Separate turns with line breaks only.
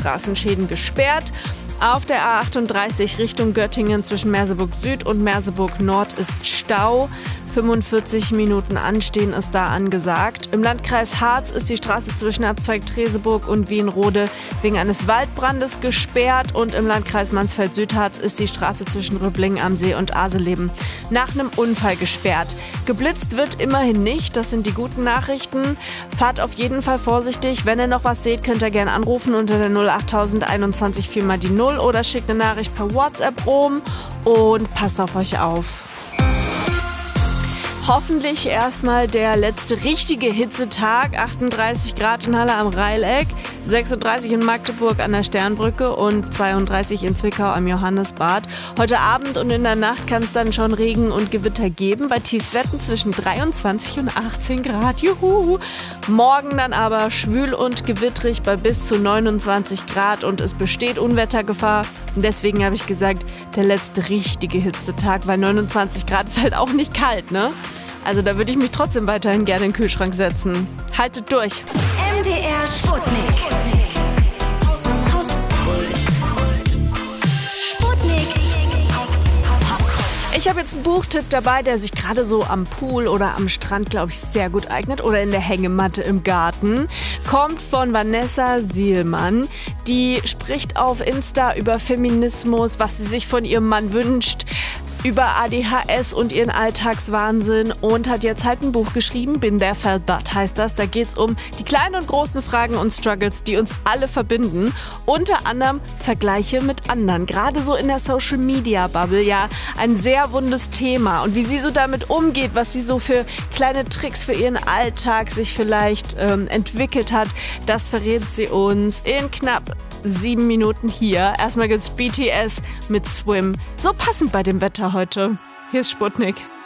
Straßenschäden gesperrt. Auf der A38 Richtung Göttingen zwischen Merseburg Süd und Merseburg Nord ist Stau. 45 Minuten Anstehen ist da angesagt. Im Landkreis Harz ist die Straße zwischen Abzweig Treseburg und Wienrode wegen eines Waldbrandes gesperrt. Und im Landkreis Mansfeld-Südharz ist die Straße zwischen Rüblingen am See und Aseleben nach einem Unfall gesperrt. Geblitzt wird immerhin nicht, das sind die guten Nachrichten. Fahrt auf jeden Fall vorsichtig. Wenn ihr noch was seht, könnt ihr gerne anrufen unter der 08000 21 4 mal die 0 oder schickt eine Nachricht per WhatsApp rum und passt auf euch auf. Hoffentlich erstmal der letzte richtige Hitzetag. 38 Grad in Halle am Reileck, 36 in Magdeburg an der Sternbrücke und 32 in Zwickau am Johannesbad. Heute Abend und in der Nacht kann es dann schon Regen und Gewitter geben, bei Tiefstwerten zwischen 23 und 18 Grad. Juhu! Morgen dann aber schwül und gewittrig bei bis zu 29 Grad und es besteht Unwettergefahr. Und deswegen habe ich gesagt, der letzte richtige Hitzetag, weil 29 Grad ist halt auch nicht kalt, ne? Also da würde ich mich trotzdem weiterhin gerne in den Kühlschrank setzen. Haltet durch.
MDR Sputnik. Sputnik.
Ich habe jetzt einen Buchtipp dabei, der sich gerade so am Pool oder am Strand, glaube ich, sehr gut eignet oder in der Hängematte im Garten. Kommt von Vanessa Sielmann. Die spricht auf Insta über Feminismus, was sie sich von ihrem Mann wünscht, über ADHS und ihren Alltagswahnsinn und hat jetzt halt ein Buch geschrieben, Been There Felt That heißt das. Da geht's um die kleinen und großen Fragen und Struggles, die uns alle verbinden. Unter anderem Vergleiche mit anderen. Gerade so in der Social-Media-Bubble, ja, ein sehr wundes Thema. Und wie sie so damit umgeht, was sie so für kleine Tricks für ihren Alltag sich vielleicht entwickelt hat, das verrät sie uns in knapp 7 Minuten hier. Erstmal gibt's BTS mit Swim. So passend bei dem Wetter heute. Hier ist Sputnik.